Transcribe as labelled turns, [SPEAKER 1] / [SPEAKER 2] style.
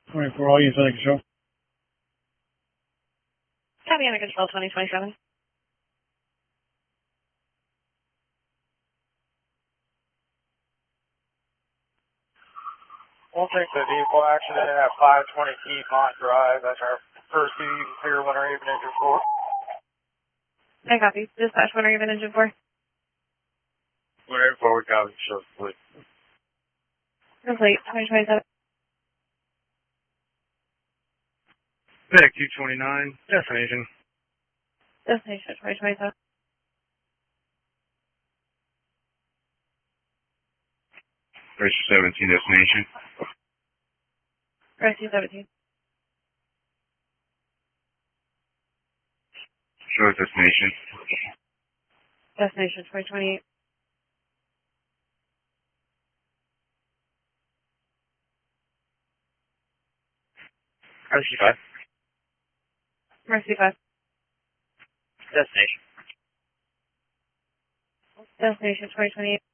[SPEAKER 1] 24, all units under control.
[SPEAKER 2] Copy under control 2027.
[SPEAKER 3] We'll take the vehicle accident at 520 Piedmont Drive. That's our first view. You can clear when our even engine 4.
[SPEAKER 2] I copy. Dispatch, when are you in engine 4?
[SPEAKER 3] Whenever forward copy, show complete.
[SPEAKER 2] Complete, 2027.
[SPEAKER 3] Medic 229, destination.
[SPEAKER 2] Destination, 2027.
[SPEAKER 3] Register 17, destination.
[SPEAKER 2] Rescue 17.
[SPEAKER 3] Show destination.
[SPEAKER 2] Destination, 2028.
[SPEAKER 3] Rescue 5.
[SPEAKER 2] Rescue 5.
[SPEAKER 3] Destination.
[SPEAKER 2] Destination, 2028.